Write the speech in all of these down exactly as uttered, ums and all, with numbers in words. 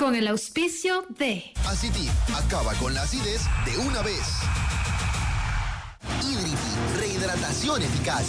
Con el auspicio de Aciti, acaba con la acidez de una vez. Hídriti, rehidratación eficaz.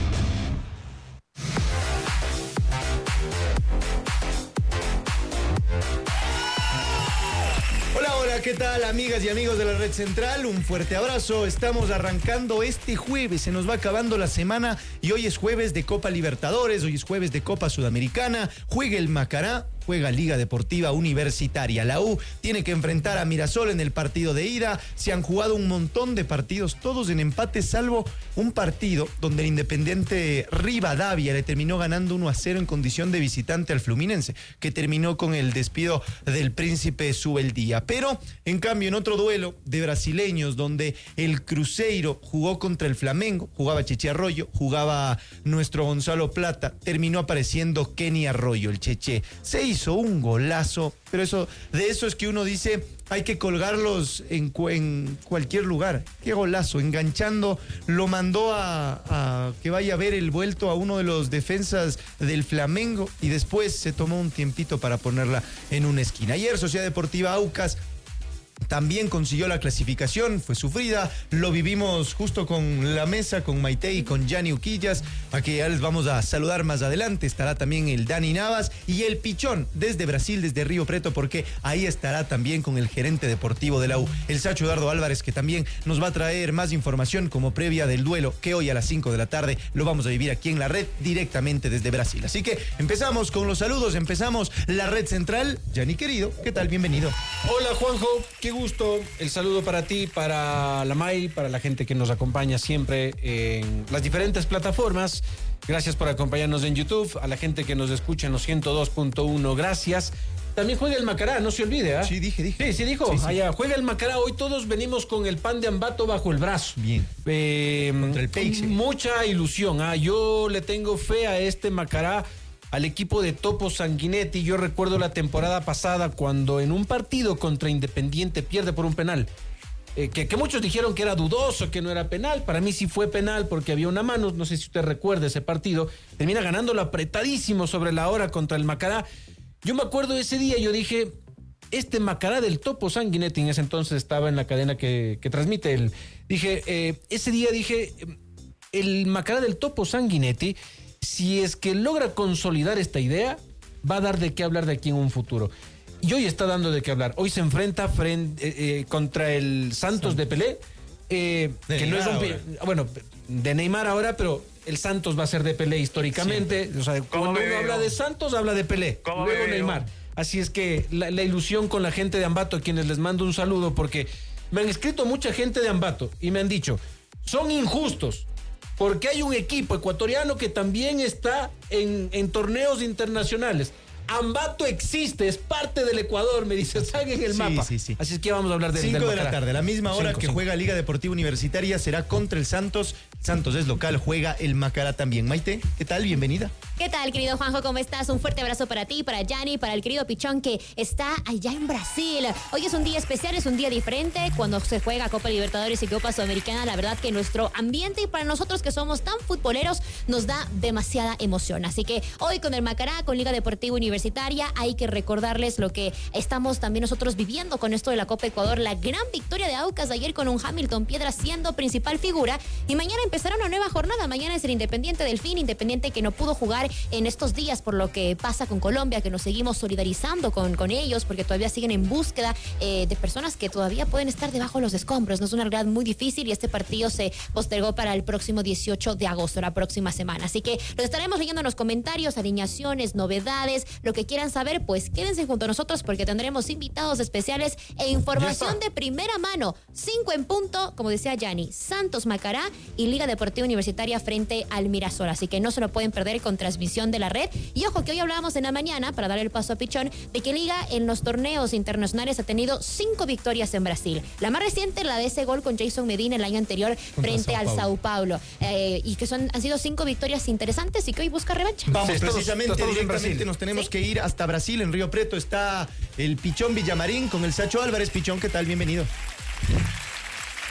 Hola, hola, ¿qué tal, amigas y amigos de la Red Central? Un fuerte abrazo. Estamos arrancando este jueves, se nos va acabando la semana y hoy es jueves de Copa Libertadores, hoy es jueves de Copa Sudamericana. Juega el Macará, juega Liga Deportiva Universitaria. La U tiene que enfrentar a Mirasol en el partido de ida. Se han jugado un montón de partidos, todos en empate, salvo un partido donde el Independiente Rivadavia le terminó ganando uno a cero en condición de visitante al Fluminense, que terminó con el despido del Príncipe Subeldía. Pero, en cambio, en otro duelo de brasileños, donde el Cruzeiro jugó contra el Flamengo, jugaba Cheche Arroyo, jugaba nuestro Gonzalo Plata, terminó apareciendo Kenny Arroyo, el Cheche. Se hizo un golazo, pero eso, de eso es que uno dice, hay que colgarlos en, en cualquier lugar. Qué golazo, enganchando, lo mandó a, a que vaya a ver el vuelto a uno de los defensas del Flamengo y después se tomó un tiempito para ponerla en una esquina. Ayer Sociedad Deportiva Aucas también consiguió la clasificación, fue sufrida, lo vivimos justo con la mesa, con Maite y con Gianni Uquillas, a que ya les vamos a saludar más adelante. Estará también el Dani Navas y el Pichón desde Brasil, desde Río Preto, porque ahí estará también con el gerente deportivo de la U, el Sacho Eduardo Álvarez, que también nos va a traer más información como previa del duelo que hoy a las cinco de la tarde lo vamos a vivir aquí en la red directamente desde Brasil. Así que empezamos con los saludos, empezamos la Red Central. Gianni querido, ¿qué tal? Bienvenido. Hola Juanjo, qué gusto, el saludo para ti, para la May, para la gente que nos acompaña siempre en las diferentes plataformas. Gracias por acompañarnos en YouTube, a la gente que nos escucha en los ciento dos punto uno, gracias. También juega el Macará, no se olvide, ¿ah? ¿eh? Sí, dije, dije. Sí, sí dijo, sí, sí. Allá juega el Macará, hoy todos venimos con el pan de Ambato bajo el brazo. Bien. Eh, Contra el Peixe. Mucha ilusión, ¿ah? Yo le tengo fe a este Macará, al equipo de Topo Sanguinetti. Yo recuerdo la temporada pasada cuando en un partido contra Independiente pierde por un penal, eh, que, que muchos dijeron que era dudoso, que no era penal. Para mí sí fue penal porque había una mano, no sé si usted recuerda ese partido, termina ganándolo apretadísimo sobre la hora contra el Macará. Yo me acuerdo ese día, yo dije, este Macará del Topo Sanguinetti, en ese entonces estaba en la cadena que, que transmite el, dije, eh, ese día dije, el Macará del Topo Sanguinetti, si es que logra consolidar esta idea, va a dar de qué hablar de aquí en un futuro. Y hoy está dando de qué hablar. Hoy se enfrenta frente, eh, eh, contra el Santos de Pelé, eh, de que no es un, ahora. bueno, de Neymar ahora, pero el Santos va a ser de Pelé históricamente. Sí. O sea, cuando uno habla de Santos, habla de Pelé. Luego Neymar. Así es que la, la ilusión con la gente de Ambato, a quienes les mando un saludo, porque me han escrito mucha gente de Ambato y me han dicho, son injustos, porque hay un equipo ecuatoriano que también está en, en torneos internacionales. Ambato existe, es parte del Ecuador, me dice, salga en el sí, mapa. Sí, sí. Así es que vamos a hablar de, cinco del de la tarde, a la misma hora cinco, que cinco. juega Liga Deportiva Universitaria será contra el Santos. Santos es local, juega el Macará también. Maite, ¿qué tal? Bienvenida. ¿Qué tal, querido Juanjo? ¿Cómo estás? Un fuerte abrazo para ti, para Gianni, para el querido Pichón que está allá en Brasil. Hoy es un día especial, es un día diferente cuando se juega Copa Libertadores y Copa Sudamericana. La verdad que nuestro ambiente y para nosotros que somos tan futboleros nos da demasiada emoción. Así que hoy con el Macará, con Liga Deportiva Universitaria, hay que recordarles lo que estamos también nosotros viviendo con esto de la Copa Ecuador. La gran victoria de Aucas ayer con un Hamilton Piedra siendo principal figura. Y mañana empezará una nueva jornada. Mañana es el Independiente Delfín, Independiente que no pudo jugar en estos días por lo que pasa con Colombia, que nos seguimos solidarizando con, con ellos porque todavía siguen en búsqueda eh, de personas que todavía pueden estar debajo de los escombros. No es una realidad muy difícil y este partido se postergó para el próximo dieciocho de agosto, la próxima semana. Así que lo estaremos leyendo en los comentarios, alineaciones, novedades, lo que quieran saber, pues quédense junto a nosotros porque tendremos invitados especiales e información de primera mano. Cinco en punto, como decía Gianni, Santos Macará y Liga Deportiva Universitaria frente al Mirasol. Así que no se lo pueden perder con transmisión de la red. Y ojo que hoy hablábamos en la mañana, para dar el paso a Pichón, de que Liga en los torneos internacionales ha tenido cinco victorias en Brasil. La más reciente, la de ese gol con Jason Medina el año anterior frente Sao al Paulo. Sao Paulo. Eh, y que son, han sido cinco victorias interesantes y que hoy busca revancha. Vamos, sí, precisamente, estamos, estamos directamente nos tenemos ¿Sí? que ir hasta Brasil, en Río Preto. Está el Pichón Villamarín con el Sacho Álvarez. Pichón, ¿qué tal? Bienvenido.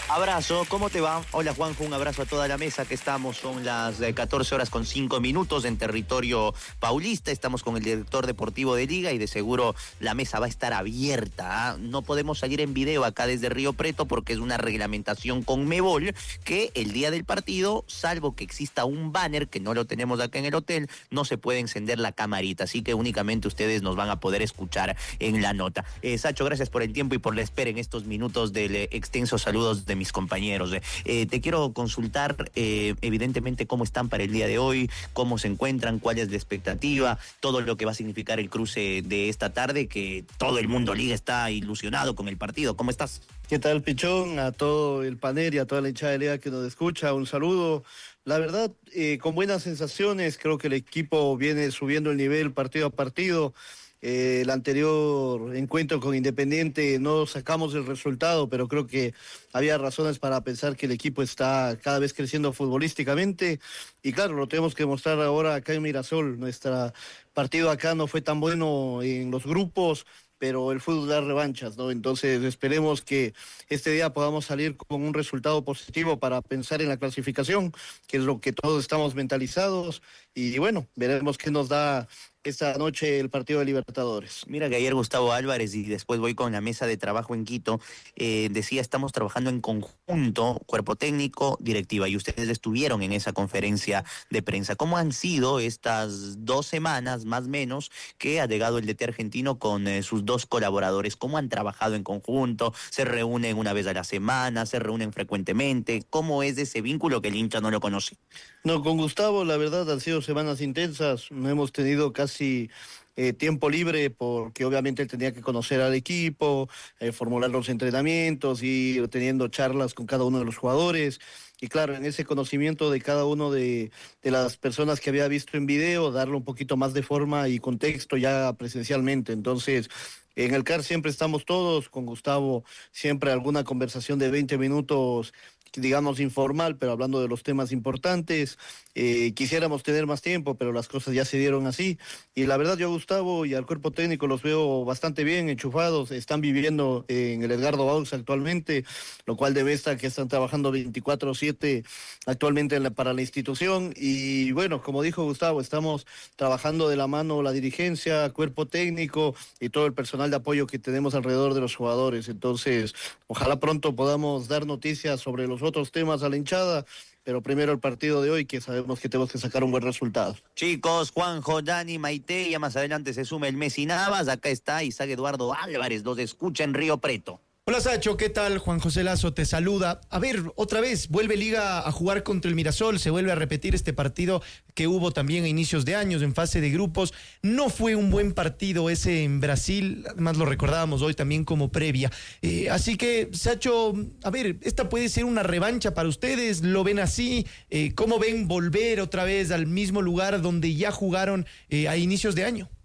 Abrazo, ¿cómo te va? Hola Juanjo, un abrazo a toda la mesa que estamos, son las catorce horas con cinco minutos en territorio paulista, estamos con el director deportivo de Liga y de seguro la mesa va a estar abierta, ¿eh? No podemos salir en video acá desde Río Preto porque es una reglamentación con Mebol que el día del partido, salvo que exista un banner que no lo tenemos acá en el hotel, no se puede encender la camarita, así que únicamente ustedes nos van a poder escuchar en la nota. Eh, Sacho, gracias por el tiempo y por la espera en estos minutos del eh, extenso saludos de mis compañeros. Eh, te quiero consultar eh, evidentemente cómo están para el día de hoy, cómo se encuentran, cuál es la expectativa, todo lo que va a significar el cruce de esta tarde, que todo el mundo Liga está ilusionado con el partido. ¿Cómo estás? ¿Qué tal, Pichón? A todo el panel y a toda la hinchada de Liga que nos escucha, un saludo. La verdad, eh, con buenas sensaciones, creo que el equipo viene subiendo el nivel partido a partido. Eh, el anterior encuentro con Independiente no sacamos el resultado, pero creo que había razones para pensar que el equipo está cada vez creciendo futbolísticamente y claro, lo tenemos que mostrar ahora acá en Mirasol. Nuestro partido acá no fue tan bueno en los grupos, pero el fútbol da revanchas, ¿no? Entonces esperemos que este día podamos salir con un resultado positivo para pensar en la clasificación, que es lo que todos estamos mentalizados, y bueno, veremos qué nos da esta noche el partido de Libertadores. Mira que ayer Gustavo Álvarez, y después voy con la mesa de trabajo en Quito, eh, decía estamos trabajando en conjunto, cuerpo técnico, directiva, y ustedes estuvieron en esa conferencia de prensa. ¿Cómo han sido estas dos semanas, más o menos, que ha llegado el D T argentino con eh, sus dos colaboradores? ¿Cómo han trabajado en conjunto? ¿Se reúnen una vez a la semana? ¿Se reúnen frecuentemente? ¿Cómo es ese vínculo que el hincha no lo conoce? No, con Gustavo la verdad han sido semanas intensas, no hemos tenido casi Eh, tiempo libre porque obviamente él tenía que conocer al equipo, eh, formular los entrenamientos y teniendo charlas con cada uno de los jugadores y claro, en ese conocimiento de cada uno de, de las personas que había visto en video, darle un poquito más de forma y contexto ya presencialmente. Entonces en el C A R siempre estamos todos, con Gustavo siempre alguna conversación de veinte minutos, digamos informal, pero hablando de los temas importantes. Eh, quisiéramos tener más tiempo, pero las cosas ya se dieron así. Y la verdad yo a Gustavo y al cuerpo técnico los veo bastante bien, enchufados, están viviendo en el Edgardo Baux actualmente, lo cual demuestra que están trabajando veinticuatro siete actualmente en la, para la institución. Y bueno, como dijo Gustavo, estamos trabajando de la mano la dirigencia, cuerpo técnico y todo el personal de apoyo que tenemos alrededor de los jugadores. Entonces, ojalá pronto podamos dar noticias sobre los otros temas a la hinchada, pero primero el partido de hoy, que sabemos que tenemos que sacar un buen resultado. Chicos, Juanjo, Dani, Maite, ya más adelante se suma el Messi Navas, acá está Isaac Eduardo Álvarez, los escucha en Río Preto. Hola Sacho, ¿qué tal? Juan José Lazo te saluda. A ver, otra vez, vuelve Liga a jugar contra el Mirasol, se vuelve a repetir este partido que hubo también a inicios de años en fase de grupos. No fue un buen partido ese en Brasil, además lo recordábamos hoy también como previa. Eh, así que, Sacho, a ver, esta puede ser una revancha para ustedes, ¿lo ven así? Eh, ¿Cómo ven volver otra vez al mismo lugar donde ya jugaron eh, a inicios de año?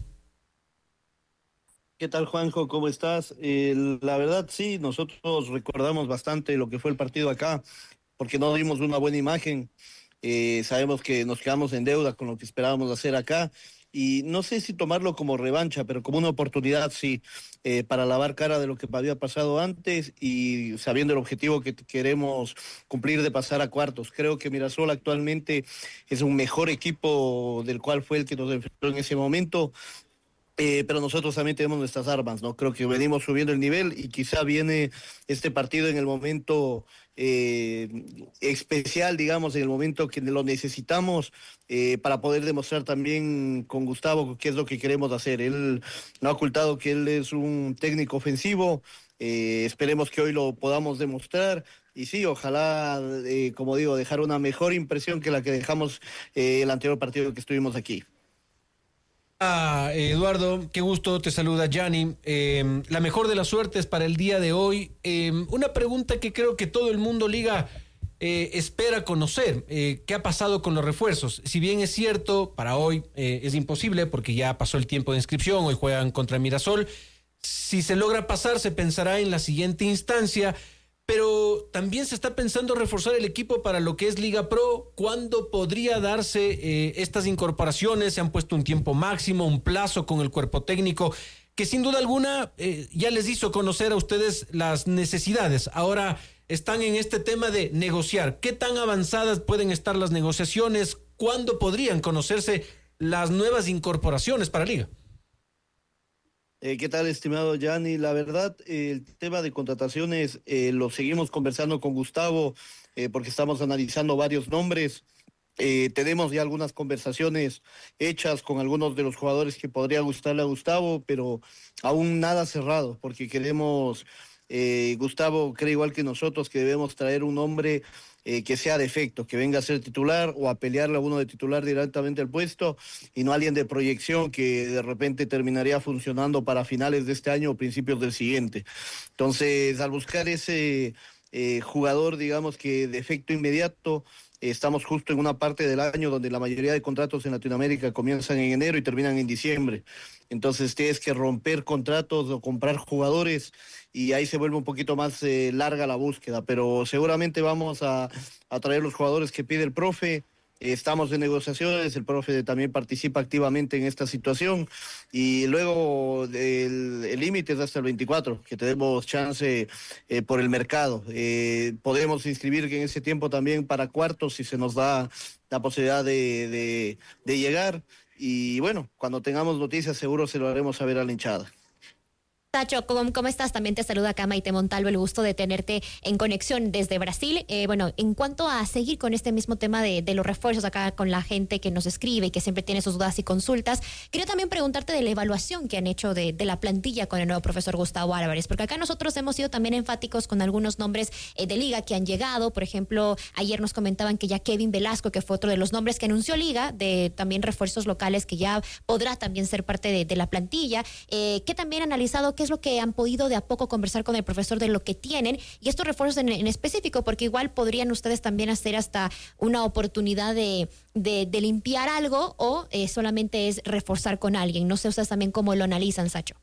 ¿Qué tal, Juanjo? ¿Cómo estás? Eh, la verdad, sí, nosotros recordamos bastante lo que fue el partido acá, porque no dimos una buena imagen. Eh, sabemos que nos quedamos en deuda con lo que esperábamos hacer acá, y no sé si tomarlo como revancha, pero como una oportunidad, sí, eh, para lavar cara de lo que había pasado antes y sabiendo el objetivo que queremos cumplir de pasar a cuartos. Creo que Mirasol actualmente es un mejor equipo del cual fue el que nos enfrentó en ese momento. Eh, pero nosotros también tenemos nuestras armas, ¿no? Creo que venimos subiendo el nivel y quizá viene este partido en el momento eh, especial, digamos, en el momento que lo necesitamos eh, para poder demostrar también con Gustavo qué es lo que queremos hacer. Él no ha ocultado que él es un técnico ofensivo, eh, esperemos que hoy lo podamos demostrar. Y sí, ojalá, eh, como digo, dejar una mejor impresión que la que dejamos eh, el anterior partido que estuvimos aquí. Ah, Eduardo, qué gusto, te saluda Gianni. Eh, la mejor de las suertes para el día de hoy. Eh, una pregunta que creo que todo el mundo Liga eh, espera conocer. Eh, ¿Qué ha pasado con los refuerzos? Si bien es cierto, para hoy eh, es imposible porque ya pasó el tiempo de inscripción, hoy juegan contra Mirasol. Si se logra pasar, se pensará en la siguiente instancia. Pero también se está pensando reforzar el equipo para lo que es Liga Pro. ¿Cuándo podría darse eh, estas incorporaciones? ¿Se han puesto un tiempo máximo, un plazo con el cuerpo técnico? que sin duda alguna eh, ya les hizo conocer a ustedes las necesidades. Ahora están en este tema de negociar. ¿Qué tan avanzadas pueden estar las negociaciones? ¿Cuándo podrían conocerse las nuevas incorporaciones para Liga? Eh, ¿Qué tal, estimado Gianni? La verdad, eh, el tema de contrataciones eh, lo seguimos conversando con Gustavo eh, porque estamos analizando varios nombres. Eh, tenemos ya algunas conversaciones hechas con algunos de los jugadores que podría gustarle a Gustavo, pero aún nada cerrado, porque queremos, eh, Gustavo cree igual que nosotros que debemos traer un hombre eh, que sea de efecto, que venga a ser titular o a pelearle a uno de titular directamente al puesto y no alguien de proyección que de repente terminaría funcionando para finales de este año o principios del siguiente. Entonces, al buscar ese eh, jugador, digamos que de efecto inmediato, estamos justo en una parte del año donde la mayoría de contratos en Latinoamérica comienzan en enero y terminan en diciembre. Entonces tienes que romper contratos o comprar jugadores y ahí se vuelve un poquito más eh, larga la búsqueda. Pero seguramente vamos a, a traer los jugadores que pide el profe. Estamos en negociaciones, el profe también participa activamente en esta situación y luego el límite es hasta el veinticuatro, que tenemos chance eh, por el mercado. Eh, podemos inscribir que en ese tiempo también para cuartos si se nos da la posibilidad de, de, de llegar y bueno, cuando tengamos noticias seguro se lo haremos saber a la hinchada. Sacho, ¿cómo, ¿cómo estás? También te saluda acá Maite Montalvo, el gusto de tenerte en conexión desde Brasil. Eh, bueno, en cuanto a seguir con este mismo tema de, de los refuerzos acá con la gente que nos escribe y que siempre tiene sus dudas y consultas, quería también preguntarte de la evaluación que han hecho de, de la plantilla con el nuevo profesor Gustavo Álvarez, porque acá nosotros hemos sido también enfáticos con algunos nombres eh, de Liga que han llegado. Por ejemplo, ayer nos comentaban que ya Kevin Velasco, que fue otro de los nombres que anunció Liga, de también refuerzos locales que ya podrá también ser parte de, de la plantilla, eh, que también ha analizado qué es lo que han podido de a poco conversar con el profesor de lo que tienen y estos refuerzos en, en específico, porque igual podrían ustedes también hacer hasta una oportunidad de, de, de limpiar algo o eh, solamente es reforzar con alguien. No sé ustedes también cómo lo analizan, Sacho.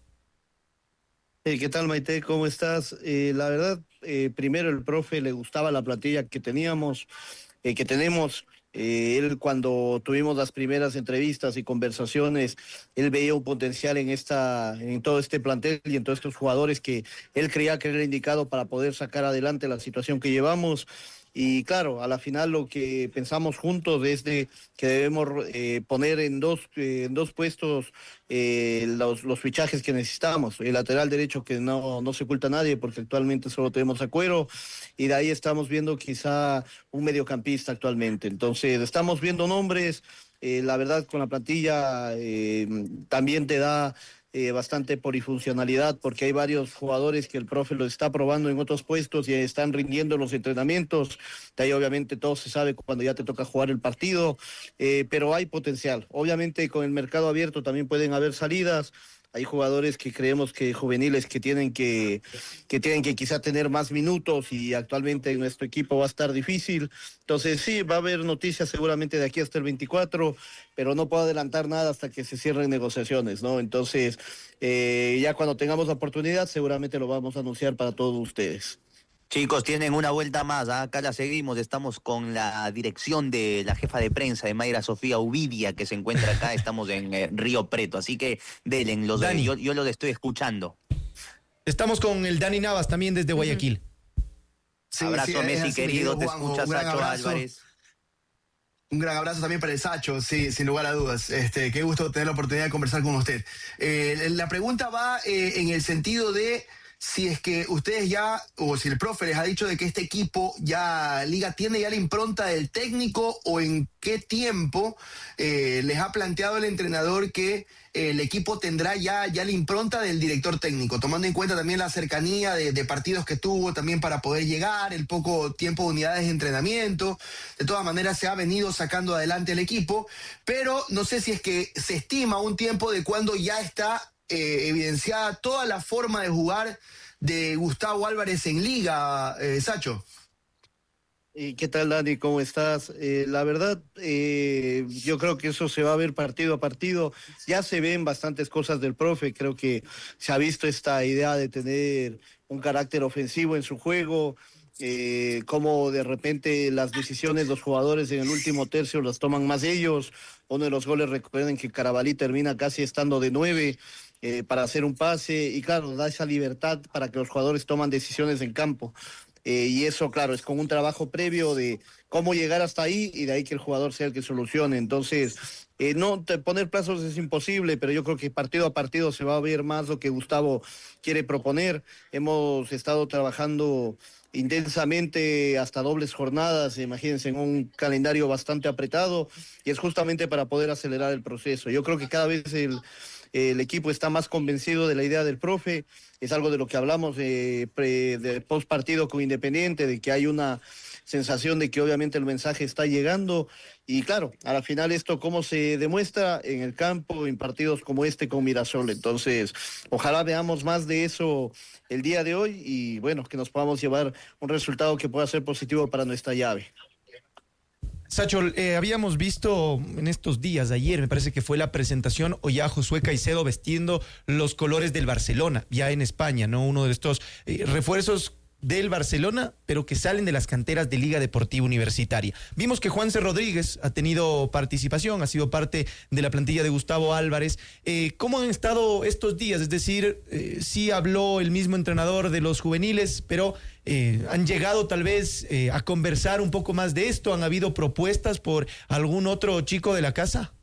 Hey, ¿qué tal, Maite? ¿Cómo estás? Eh, la verdad, eh, primero el profe le gustaba la plantilla que teníamos, eh, que tenemos. Eh, él cuando tuvimos las primeras entrevistas y conversaciones, él veía un potencial en esta, en todo este plantel y en todos estos jugadores que él creía que era indicado para poder sacar adelante la situación que llevamos. Y claro, a la final lo que pensamos juntos es de que debemos eh, poner en dos, eh, en dos puestos eh, los, los fichajes que necesitamos. El lateral derecho que no, no se oculta a nadie porque actualmente solo tenemos a Cuero y de ahí estamos viendo quizá un mediocampista actualmente. Entonces estamos viendo nombres, eh, la verdad con la plantilla eh, también te da Eh, bastante polifuncionalidad porque hay varios jugadores que el profe lo está probando en otros puestos y están rindiendo los entrenamientos. De ahí obviamente todo se sabe cuando ya te toca jugar el partido, eh, pero hay potencial. Obviamente con el mercado abierto también pueden haber salidas. Hay jugadores que creemos que juveniles que tienen que, que tienen que quizá tener más minutos y actualmente en nuestro equipo va a estar difícil. Entonces sí, va a haber noticias seguramente de aquí hasta el veinticuatro, pero no puedo adelantar nada hasta que se cierren negociaciones, ¿no? Entonces eh, ya cuando tengamos la oportunidad seguramente lo vamos a anunciar para todos ustedes. Chicos, tienen una vuelta más, ¿eh? Acá la seguimos, estamos con la dirección de la jefa de prensa de Mayra Sofía Ubidia, que se encuentra acá, estamos en eh, Río Preto, así que delen, los de, yo, yo los estoy escuchando. Estamos con el Dani Navas también desde Guayaquil. Sí, abrazo, sí, Messi querido, te escucha Sacho Álvarez. Un gran abrazo también para el Sacho, sí, sin lugar a dudas. Este, qué gusto tener la oportunidad de conversar con usted. Eh, la pregunta va eh, en el sentido de si es que ustedes ya, o si el profe les ha dicho de que este equipo ya, Liga, tiene ya la impronta del técnico, o en qué tiempo eh, les ha planteado el entrenador que eh, el equipo tendrá ya, ya la impronta del director técnico, tomando en cuenta también la cercanía de, de partidos que tuvo también para poder llegar, el poco tiempo de unidades de entrenamiento. De todas maneras se ha venido sacando adelante el equipo, pero no sé si es que se estima un tiempo de cuando ya está Eh, evidenciada toda la forma de jugar de Gustavo Álvarez en Liga, eh, Sacho. ¿Y qué tal, Dani? ¿Cómo estás? Eh, la verdad, eh, yo creo que eso se va a ver partido a partido. Ya se ven bastantes cosas del profe. Creo que se ha visto esta idea de tener un carácter ofensivo en su juego, eh, cómo de repente las decisiones los jugadores en el último tercio las toman más ellos. Uno de los goles, recuerden que Carabalí termina casi estando de nueve. eh, para hacer un pase y claro, da esa libertad para que los jugadores toman decisiones en campo. Eh, y eso, claro, es con un trabajo previo de cómo llegar hasta ahí y de ahí que el jugador sea el que solucione. Entonces, eh, no te, poner plazos es imposible, pero yo creo que partido a partido se va a ver más lo que Gustavo quiere proponer. Hemos estado trabajando intensamente hasta dobles jornadas, imagínense, en un calendario bastante apretado, y es justamente para poder acelerar el proceso. Yo creo que cada vez el, el equipo está más convencido de la idea del profe, es algo de lo que hablamos eh, pre, de post partido con Independiente, de que hay una sensación de que obviamente el mensaje está llegando, y claro, a la final esto cómo se demuestra en el campo, en partidos como este con Mirasol. Entonces, ojalá veamos más de eso el día de hoy y bueno, que nos podamos llevar un resultado que pueda ser positivo para nuestra llave. Sacho, eh, habíamos visto en estos días, ayer me parece que fue la presentación, o ya Josué Caicedo vestiendo los colores del Barcelona, ya en España, ¿no? Uno de estos eh, refuerzos del Barcelona, pero que salen de las canteras de Liga Deportiva Universitaria. Vimos que Juanse Rodríguez ha tenido participación, ha sido parte de la plantilla de Gustavo Álvarez. Eh, ¿Cómo han estado estos días? Es decir, eh, sí habló el mismo entrenador de los juveniles, pero eh, han llegado tal vez eh, a conversar un poco más de esto. ¿Han habido propuestas por algún otro chico de la casa?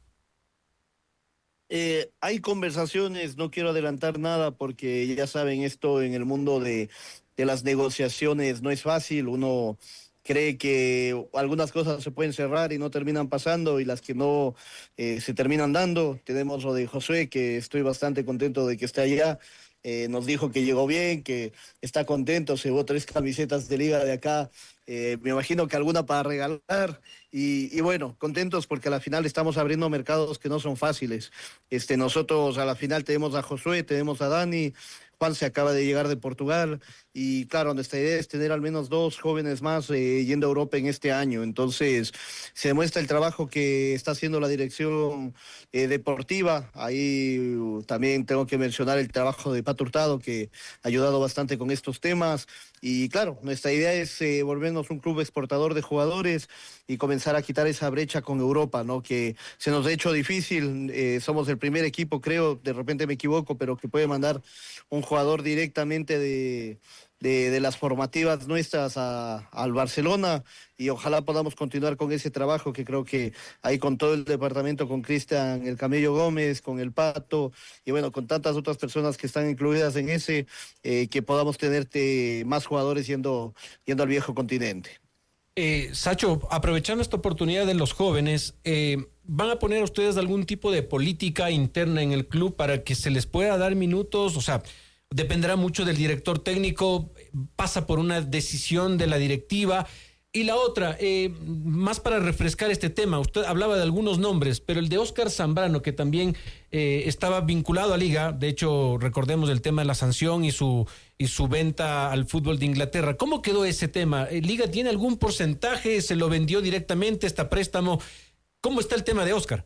Eh, hay conversaciones, no quiero adelantar nada porque ya saben, esto en el mundo de, de las negociaciones no es fácil. Uno cree que algunas cosas se pueden cerrar y no terminan pasando, y las que no eh, se terminan dando. Tenemos lo de Josué, que estoy bastante contento de que esté allá. Eh, nos dijo que llegó bien, que está contento, se llevó tres camisetas de liga de acá, eh, me imagino que alguna para regalar, y, y bueno, contentos porque a la final estamos abriendo mercados que no son fáciles. Este, nosotros a la final tenemos a Josué, tenemos a Dani, Juan se acaba de llegar de Portugal, y claro, nuestra idea es tener al menos dos jóvenes más eh, yendo a Europa en este año. Entonces se demuestra el trabajo que está haciendo la dirección eh, deportiva. Ahí uh, también tengo que mencionar el trabajo de Pato Hurtado, que ha ayudado bastante con estos temas, y claro, nuestra idea es eh, volvernos un club exportador de jugadores y comenzar a quitar esa brecha con Europa, ¿no? Que se nos ha hecho difícil. Eh, somos el primer equipo, creo, de repente me equivoco, pero que puede mandar un jugador directamente de, de, de las formativas nuestras a, al Barcelona, y ojalá podamos continuar con ese trabajo, que creo que ahí con todo el departamento, con Cristian el Camello Gómez, con el Pato, y bueno, con tantas otras personas que están incluidas en ese, eh, que podamos tenerte más jugadores yendo, yendo al viejo continente. Eh, Sacho, aprovechando esta oportunidad de los jóvenes, eh, ¿van a poner ustedes algún tipo de política interna en el club para que se les pueda dar minutos? O sea, dependerá mucho del director técnico, pasa por una decisión de la directiva. Y la otra, eh, más para refrescar este tema, usted hablaba de algunos nombres, pero el de Óscar Zambrano, que también eh, estaba vinculado a Liga, de hecho recordemos el tema de la sanción y su, y su venta al fútbol de Inglaterra. ¿Cómo quedó ese tema? ¿Liga tiene algún porcentaje? ¿Se lo vendió directamente esta préstamo? ¿Cómo está el tema de Óscar?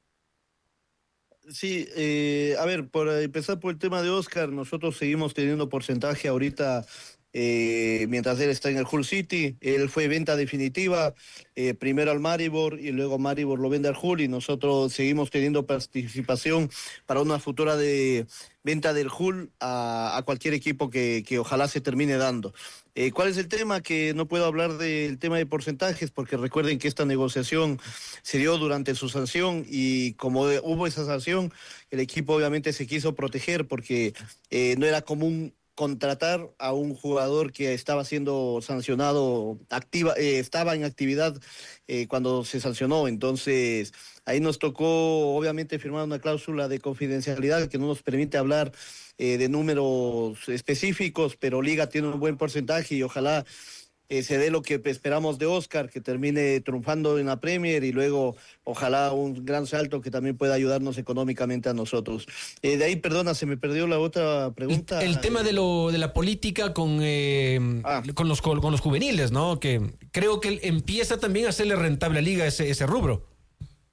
Sí, eh, a ver, por empezar por el tema de Óscar, nosotros seguimos teniendo porcentaje ahorita. Eh, mientras él está en el Hull City, él fue venta definitiva, eh, primero al Maribor y luego Maribor lo vende al Hull, y nosotros seguimos teniendo participación para una futura de venta del Hull a, a cualquier equipo que, que ojalá se termine dando. Eh, ¿Cuál es el tema? Que no puedo hablar del tema de porcentajes, porque recuerden que esta negociación se dio durante su sanción, y como hubo esa sanción, el equipo obviamente se quiso proteger, porque eh, no era común contratar a un jugador que estaba siendo sancionado, activa, eh, estaba en actividad eh, cuando se sancionó. Entonces ahí nos tocó obviamente firmar una cláusula de confidencialidad que no nos permite hablar eh, de números específicos, pero Liga tiene un buen porcentaje, y ojalá Eh, se dé lo que esperamos de Óscar, que termine triunfando en la Premier, y luego ojalá un gran salto que también pueda ayudarnos económicamente a nosotros. Eh, de ahí, perdona, se me perdió la otra pregunta. El, el tema de lo de la política con, eh, ah. con, los, con los juveniles, ¿no? Que creo que empieza también a hacerle rentable a Liga ese, ese rubro.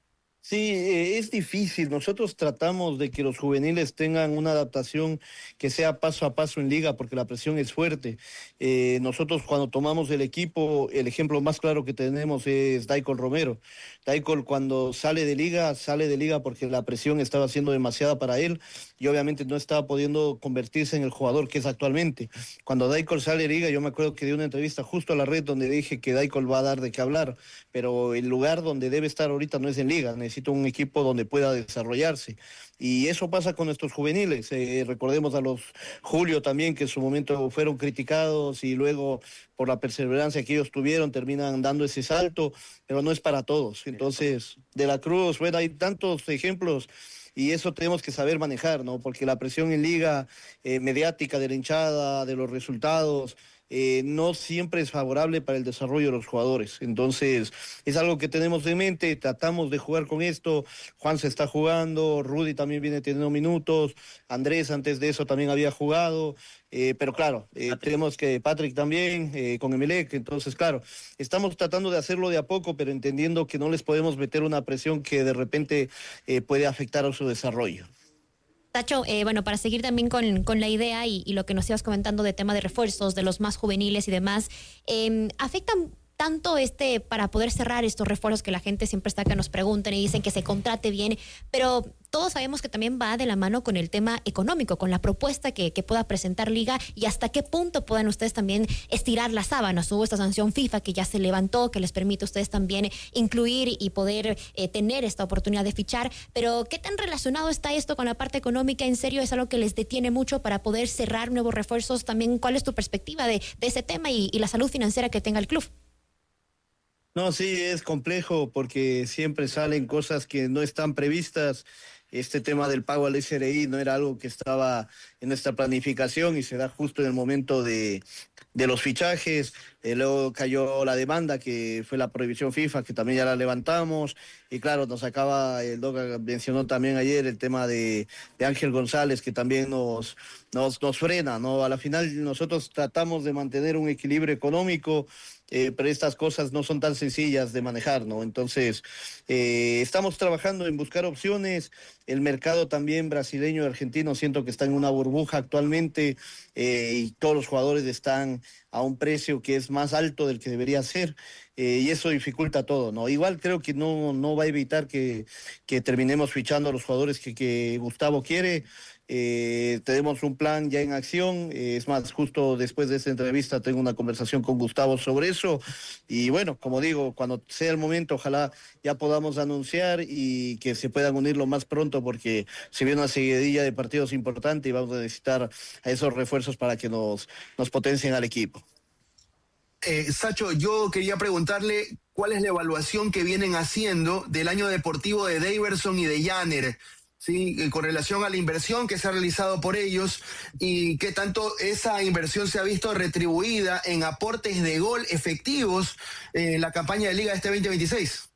Sí, eh, es difícil. Nosotros tratamos de que los juveniles tengan una adaptación que sea paso a paso en liga, porque la presión es fuerte. Eh, nosotros cuando tomamos el equipo, el ejemplo más claro que tenemos es Daicol Romero. Daicol cuando sale de liga, sale de liga porque la presión estaba siendo demasiada para él y obviamente no estaba pudiendo convertirse en el jugador que es actualmente. Cuando Daicol sale de liga, yo me acuerdo que di una entrevista justo a la red donde dije que Daicol va a dar de qué hablar, pero el lugar donde debe estar ahorita no es en liga, necesita un equipo donde pueda desarrollarse. Y eso pasa con nuestros juveniles. Eh, recordemos a los Julio también, que en su momento fueron criticados y luego por la perseverancia que ellos tuvieron terminan dando ese salto, pero no es para todos. Entonces, de la Cruz, bueno, hay tantos ejemplos y eso tenemos que saber manejar, ¿no? Porque la presión en liga eh, mediática de la hinchada, de los resultados, Eh, no siempre es favorable para el desarrollo de los jugadores. Entonces, es algo que tenemos en mente, tratamos de jugar con esto. Juan se está jugando, Rudy también viene teniendo minutos, Andrés antes de eso también había jugado, eh, pero claro, eh, tenemos que Patrick también, eh, con Emelec, entonces claro, estamos tratando de hacerlo de a poco, pero entendiendo que no les podemos meter una presión que de repente eh, puede afectar a su desarrollo. Tacho, eh, bueno, para seguir también con, con la idea y, y lo que nos ibas comentando de tema de refuerzos, de los más juveniles y demás, eh, ¿afectan tanto este para poder cerrar estos refuerzos que la gente siempre está que nos preguntan y dicen que se contrate bien? Pero todos sabemos que también va de la mano con el tema económico, con la propuesta que, que pueda presentar Liga y hasta qué punto puedan ustedes también estirar las sábanas. Hubo esta sanción FIFA que ya se levantó, que les permite a ustedes también incluir y poder eh, tener esta oportunidad de fichar, pero ¿qué tan relacionado está esto con la parte económica? ¿En serio es algo que les detiene mucho para poder cerrar nuevos refuerzos? También, ¿cuál es tu perspectiva de, de ese tema y, y la salud financiera que tenga el club? No, sí, es complejo porque siempre salen cosas que no están previstas. Este tema del pago al S R I no era algo que estaba en nuestra planificación y se da justo en el momento de, de los fichajes. Eh, luego cayó la demanda que fue la prohibición FIFA, que también ya la levantamos. Y claro, nos acaba, el Doca mencionó también ayer el tema de, de Ángel González, que también nos, nos, nos frena, ¿no? A la final nosotros tratamos de mantener un equilibrio económico, Eh, pero estas cosas no son tan sencillas de manejar, ¿no? Entonces, eh, estamos trabajando en buscar opciones. El mercado también brasileño y argentino siento que está en una burbuja actualmente eh, y todos los jugadores están a un precio que es más alto del que debería ser eh, y eso dificulta todo, ¿no? Igual creo que no, no va a evitar que, que terminemos fichando a los jugadores que, que Gustavo quiere. Eh, tenemos un plan ya en acción, eh, es más, justo después de esta entrevista tengo una conversación con Gustavo sobre eso y bueno, como digo, cuando sea el momento ojalá ya podamos anunciar y que se puedan unir lo más pronto porque se viene una seguidilla de partidos importante y vamos a necesitar a esos refuerzos para que nos, nos potencien al equipo. Eh, Sacho, yo quería preguntarle cuál es la evaluación que vienen haciendo del año deportivo de Daverson y de Janner, ¿sí? Con relación a la inversión que se ha realizado por ellos y qué tanto esa inversión se ha visto retribuida en aportes de gol efectivos en la campaña de Liga este veinte veintiséis.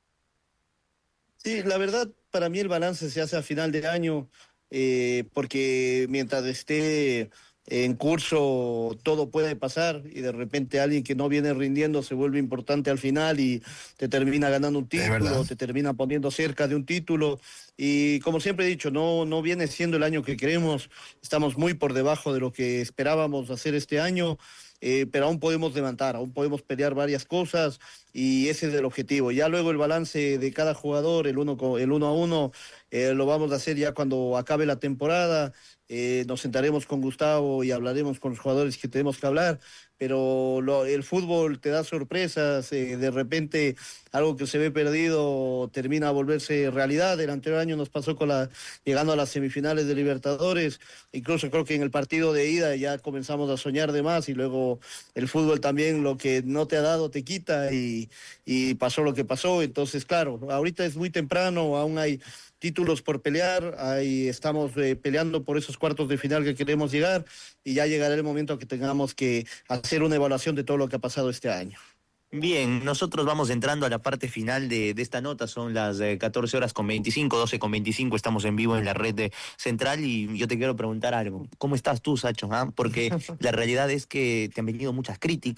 Sí, la verdad, para mí el balance se hace a final de año, eh, porque mientras esté en curso todo puede pasar y de repente alguien que no viene rindiendo se vuelve importante al final y te termina ganando un título, te termina poniendo cerca de un título y como siempre he dicho, no, no viene siendo el año que queremos, estamos muy por debajo de lo que esperábamos hacer este año. Eh, pero aún podemos levantar, aún podemos pelear varias cosas y ese es el objetivo. Ya luego el balance de cada jugador, el uno, el uno a uno, eh, lo vamos a hacer ya cuando acabe la temporada. Eh, nos sentaremos con Gustavo y hablaremos con los jugadores que tenemos que hablar, pero lo, el fútbol te da sorpresas, eh, de repente algo que se ve perdido termina a volverse realidad. El anterior año nos pasó con la llegando a las semifinales de Libertadores, incluso creo que en el partido de ida ya comenzamos a soñar de más y luego el fútbol también lo que no te ha dado te quita y, y pasó lo que pasó. Entonces claro, ahorita es muy temprano, aún hay títulos por pelear, ahí estamos eh, peleando por esos cuartos de final que queremos llegar y ya llegará el momento que tengamos que hacer una evaluación de todo lo que ha pasado este año. Bien, nosotros vamos entrando a la parte final de, de esta nota, son las eh, catorce horas con veinticinco, doce con veinticinco, estamos en vivo en la red de central y yo te quiero preguntar algo. ¿Cómo estás tú, Sacho? ¿Ah? Porque la realidad es que te han venido muchas críticas.